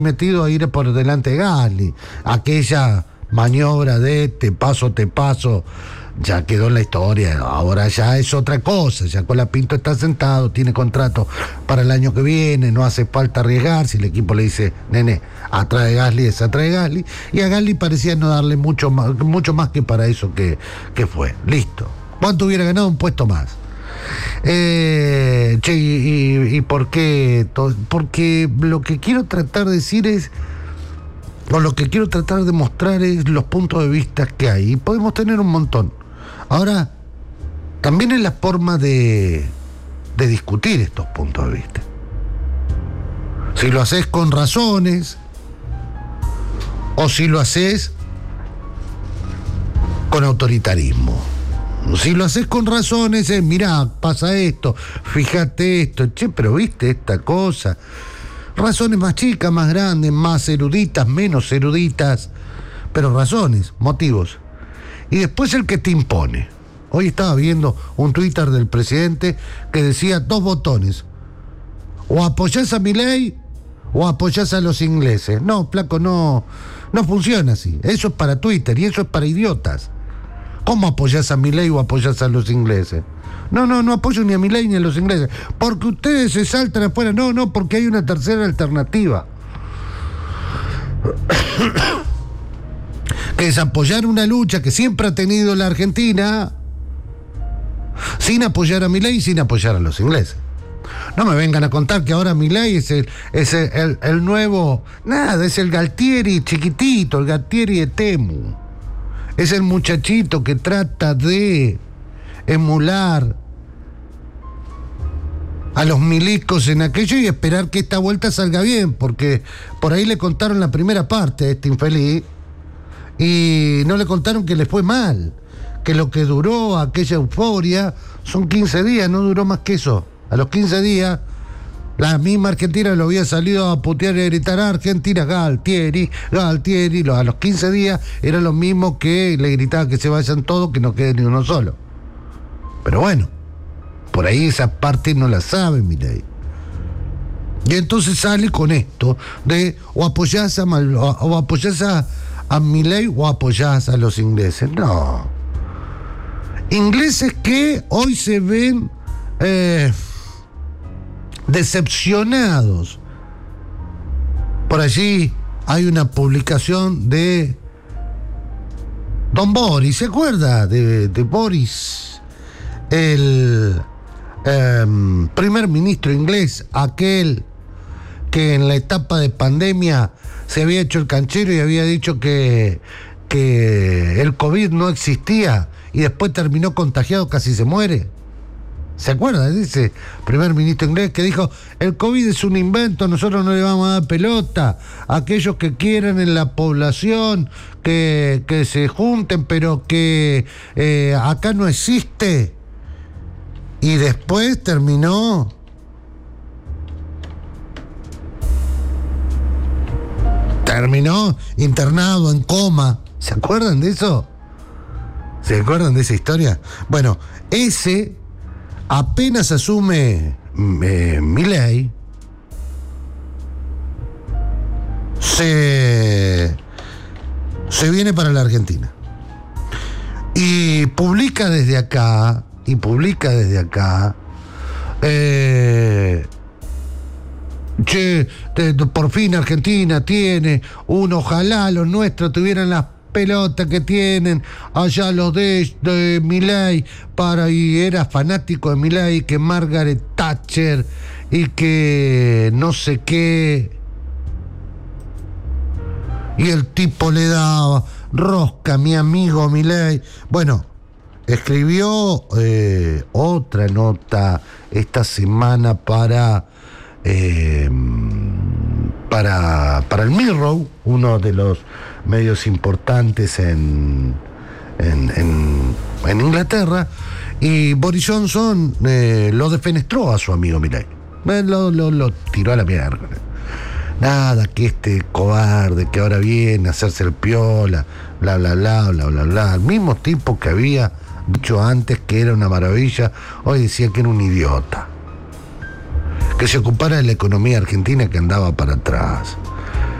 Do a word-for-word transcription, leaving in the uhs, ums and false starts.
metido a ir por delante de Gasly. Aquella maniobra de te paso, te paso, ya quedó en la historia. Ahora ya es otra cosa. Ya Colapinto está sentado, tiene contrato para el año que viene, no hace falta arriesgar. Si el equipo le dice, nene, atrae Gasly, es atrae Gasly. Y a Gasly parecía no darle mucho más, mucho más que para eso que, que fue. Listo. ¿Cuánto hubiera ganado? Un puesto más. Eh, che, y, y, y por qué? Porque lo que quiero tratar de decir es, o lo que quiero tratar de mostrar es los puntos de vista que hay. Y podemos tener un montón. Ahora, también es la forma de, de discutir estos puntos de vista. Si lo haces con razones, o si lo haces con autoritarismo. Si lo haces con razones, es, mirá, pasa esto, fíjate esto, che, pero viste esta cosa. Razones más chicas, más grandes, más eruditas, menos eruditas, pero razones, motivos. Y después el que te impone. Hoy estaba viendo un Twitter del presidente que decía dos botones. O apoyás a Milei o apoyás a los ingleses. No, flaco, no, no funciona así. Eso es para Twitter y eso es para idiotas. ¿Cómo apoyás a Milei o apoyás a los ingleses? No, no, no apoyo ni a Milei ni a los ingleses. Porque ustedes se saltan afuera. No, no, porque hay una tercera alternativa. Que es apoyar una lucha que siempre ha tenido la Argentina sin apoyar a Milei y sin apoyar a los ingleses. No me vengan a contar que ahora Milei es el, es el, el, el nuevo... Nada, es el Galtieri chiquitito, el Galtieri de Temu. Es el muchachito que trata de emular a los milicos en aquello y esperar que esta vuelta salga bien, porque por ahí le contaron la primera parte a este infeliz y no le contaron que le fue mal, que lo que duró aquella euforia son quince días, no duró más que eso. A los quince días la misma Argentina lo había salido a putear y a gritar a Argentina, Galtieri, Galtieri. A los quince días era lo mismo que le gritaba que se vayan todos, que no quede ni uno solo. Pero bueno, por ahí esa parte no la sabe Milei. Y entonces sale con esto de o apoyás a, Mal, o apoyás a, a Milei o apoyás a los ingleses. No. Ingleses que hoy se ven... Eh, decepcionados. Por allí hay una publicación de Don Boris, ¿se acuerda? De, de Boris, el eh, primer ministro inglés, aquel que en la etapa de pandemia se había hecho el canchero y había dicho que, que el COVID no existía y después terminó contagiado, casi se muere. ¿Se acuerda de ese primer ministro inglés que dijo, el COVID es un invento, nosotros no le vamos a dar pelota a aquellos que quieran en la población que, que se junten, pero que eh, acá no existe? Y después terminó terminó internado en coma. ¿Se acuerdan de eso? ¿Se acuerdan de esa historia? Bueno, ese... apenas asume eh, Milei, se, se viene para la Argentina. Y publica desde acá, y publica desde acá, eh, che, te, por fin Argentina tiene un, ojalá los nuestros tuvieran las pelota que tienen allá los de, de Milei para, y era fanático de Milei, que Margaret Thatcher y que no sé qué, y el tipo le daba rosca a mi amigo Milei. Bueno, escribió eh, otra nota esta semana para eh, para para el Mirror, uno de los medios importantes en, en, en, en Inglaterra, y Boris Johnson eh, lo defenestró a su amigo Milei, eh, lo, lo, lo tiró a la mierda. Nada, que este cobarde que ahora viene a hacerse el piola, bla, bla, bla, bla, bla, bla. El mismo tipo que había dicho antes que era una maravilla, hoy decía que era un idiota. Que se ocupara de la economía argentina que andaba para atrás.